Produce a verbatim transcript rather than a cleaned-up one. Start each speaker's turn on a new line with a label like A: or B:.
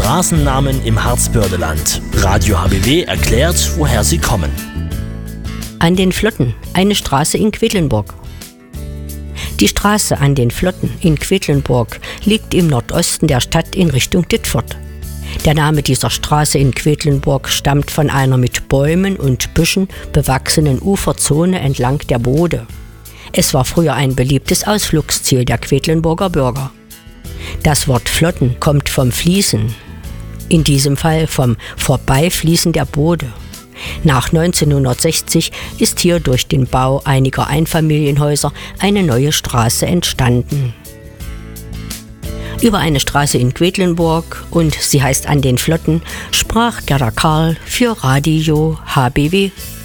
A: Straßennamen im Harzbördeland. Radio H B W erklärt, woher sie kommen.
B: An den Flotten, eine Straße in Quedlinburg. Die Straße an den Flotten in Quedlinburg liegt im Nordosten der Stadt in Richtung Dittfurt. Der Name dieser Straße in Quedlinburg stammt von einer mit Bäumen und Büschen bewachsenen Uferzone entlang der Bode. Es war früher ein beliebtes Ausflugsziel der Quedlinburger Bürger. Das Wort Flotten kommt vom Fließen, in diesem Fall vom Vorbeifließen der Bode. Nach neunzehnhundertsechzig ist hier durch den Bau einiger Einfamilienhäuser eine neue Straße entstanden. Über eine Straße in Quedlinburg und sie heißt an den Flotten sprach Gerda Karl für Radio H B W.